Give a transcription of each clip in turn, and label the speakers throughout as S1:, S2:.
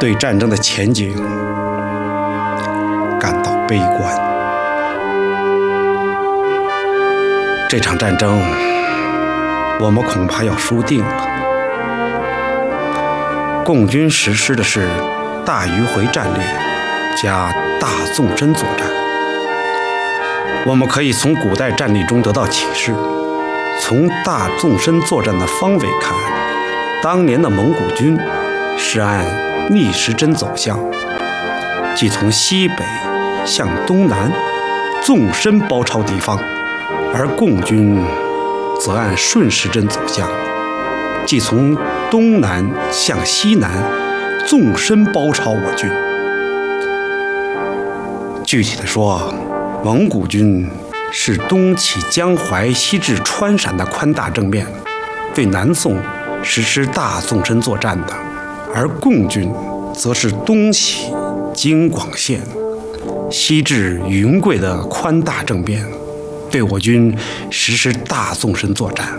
S1: 对战争的前景感到悲观。这场战争，我们恐怕要输定了。共军实施的是大迂回战略加大纵深作战。我们可以从古代战例中得到启示，从大纵深作战的方位看，当年的蒙古军是按逆时针走向，即从西北向东南纵深包抄敌方，而共军则按顺时针走向，即从东南向西南纵深包抄我军。具体的说，蒙古军是东起江淮西至川陕的宽大正面，对南宋实施大纵深作战的，而共军则是东起京广线西至云贵的宽大正面，对我军实施大纵深作战。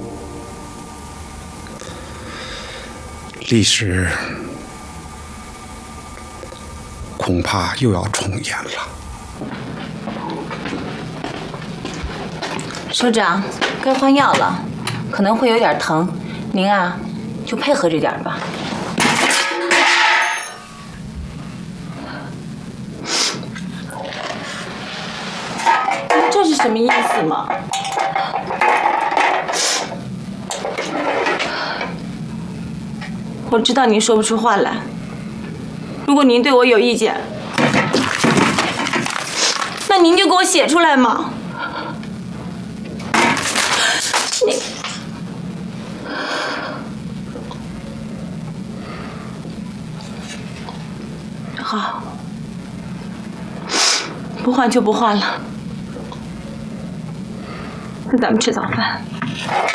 S1: 历史恐怕又要重演了。
S2: 首长，该换药了，可能会有点疼，您啊就配合着点吧。这是什么意思嘛？我知道您说不出话来。如果您对我有意见，那您就给我写出来嘛。你好，不换就不换了。那咱们吃早饭。